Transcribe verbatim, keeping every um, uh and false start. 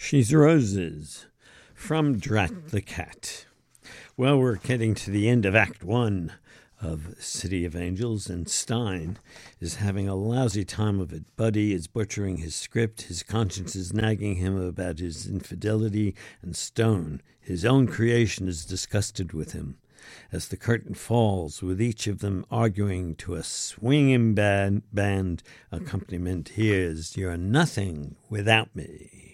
She's Roses from Drat the Cat. Well, we're getting to the end of Act One of City of Angels, and Stein is having a lousy time of it. Buddy is butchering his script, his conscience is nagging him about his infidelity, and Stone, his own creation, is disgusted with him. As the curtain falls, with each of them arguing to a swinging band, band accompaniment, here's You're Nothing Without Me.